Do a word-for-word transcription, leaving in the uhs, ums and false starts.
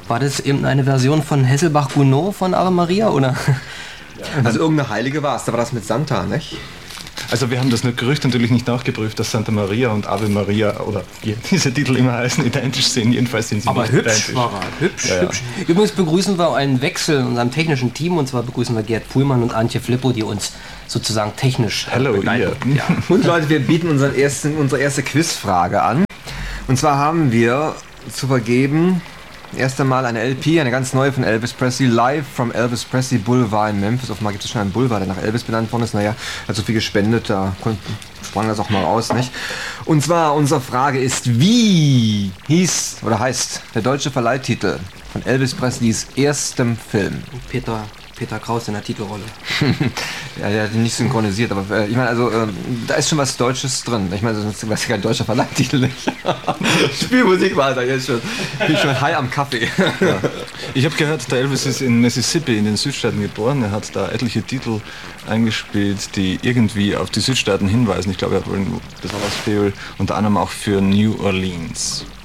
War das eben eine Version von Hesselbach-Gounod von Ave Maria, oder? Also irgendeine Heilige war es, da war das mit Santa, nicht? Also wir haben das Gerücht natürlich nicht nachgeprüft, dass Santa Maria und Ave Maria oder wie diese Titel immer heißen, identisch sind. Jedenfalls sind sie Aber nicht hübsch identisch. war er, hübsch, Ja, ja. hübsch. Übrigens begrüßen wir einen Wechsel in unserem technischen Team, und zwar begrüßen wir Gerd Puhlmann und Antje Flippo, die uns sozusagen technisch Hello, begleiten. ihr. Ja. Und Leute, wir bieten unseren ersten, unsere erste Quizfrage an. Und zwar haben wir zu vergeben erst einmal eine L P, eine ganz neue von Elvis Presley, live from Elvis Presley Boulevard in Memphis. Offenbar gibt es schon einen Boulevard, der nach Elvis benannt worden ist. Naja, hat so viel gespendet, da konnten, sprang das auch mal raus, nicht? Und zwar, unsere Frage ist, wie hieß oder heißt der deutsche Verleihtitel von Elvis Presleys erstem Film? Peter, Peter Kraus in der Titelrolle. Ja, der hat ihn nicht synchronisiert, aber äh, ich meine, also ähm, da ist schon was Deutsches drin. Ich meine, sonst wäre es kein deutscher Verleihtitel nicht. Spielmusik war da jetzt schon. Bin schon high am Kaffee. Ja. Ich habe gehört, der Elvis ist in Mississippi in den Südstaaten geboren. Er hat da etliche Titel eingespielt, die irgendwie auf die Südstaaten hinweisen. Ich glaube, er hat wohl besonders viel, unter anderem auch für New Orleans.